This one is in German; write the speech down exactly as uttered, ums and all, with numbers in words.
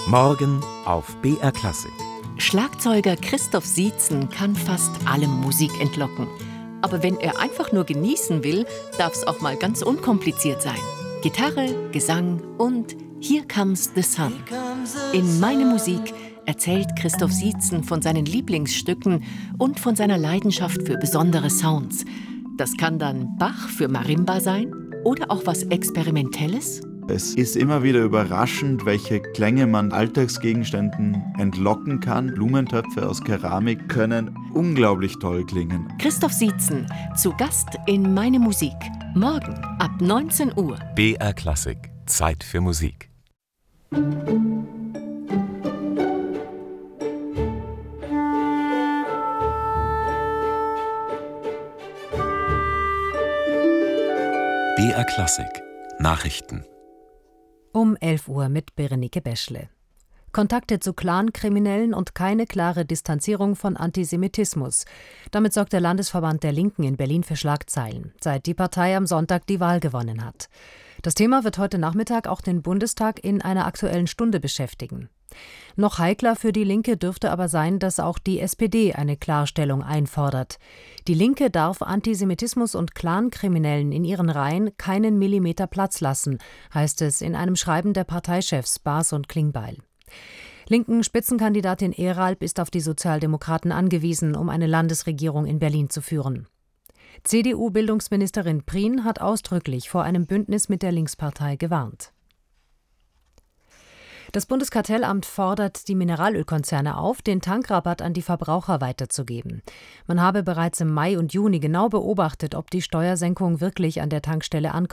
Morgen auf B R Klassik. Schlagzeuger Christoph Sietzen kann fast alle Musik entlocken. Aber wenn er einfach nur genießen will, darf es auch mal ganz unkompliziert sein. Gitarre, Gesang und Here Comes the Sun. In Meine Musik erzählt Christoph Sietzen von seinen Lieblingsstücken und von seiner Leidenschaft für besondere Sounds. Das kann dann Bach für Marimba sein oder auch was Experimentelles. Es ist immer wieder überraschend, welche Klänge man Alltagsgegenständen entlocken kann. Blumentöpfe aus Keramik können unglaublich toll klingen. Christoph Sietzen, zu Gast in Meine Musik. Morgen ab neunzehn Uhr. B R Klassik. Zeit für Musik. B R Klassik. Nachrichten. Um elf Uhr mit Berenike Beschle. Kontakte zu Clankriminellen und keine klare Distanzierung von Antisemitismus. Damit sorgt der Landesverband der Linken in Berlin für Schlagzeilen, seit die Partei am Sonntag die Wahl gewonnen hat. Das Thema wird heute Nachmittag auch den Bundestag in einer Aktuellen Stunde beschäftigen. Noch heikler für die Linke dürfte aber sein, dass auch die S P D eine Klarstellung einfordert. Die Linke darf Antisemitismus und Clankriminellen in ihren Reihen keinen Millimeter Platz lassen, heißt es in einem Schreiben der Parteichefs Baas und Klingbeil. Linken Spitzenkandidatin Eralb ist auf die Sozialdemokraten angewiesen, um eine Landesregierung in Berlin zu führen. C D U-Bildungsministerin Prien hat ausdrücklich vor einem Bündnis mit der Linkspartei gewarnt. Das Bundeskartellamt fordert die Mineralölkonzerne auf, den Tankrabatt an die Verbraucher weiterzugeben. Man habe bereits im Mai und Juni genau beobachtet, ob die Steuersenkung wirklich an der Tankstelle ankommt.